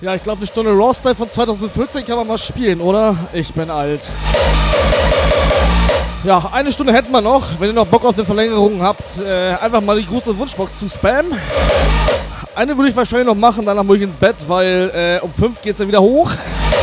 Ja, ich glaube, eine Stunde Raw-Style von 2014 kann man mal spielen, oder? Ich bin alt. Ja, eine Stunde hätten wir noch. Wenn ihr noch Bock auf eine Verlängerung habt, einfach mal die Gruß- und Wunschbox zu spammen. Eine würde ich wahrscheinlich noch machen, danach muss ich ins Bett, weil um 5 geht es dann wieder hoch.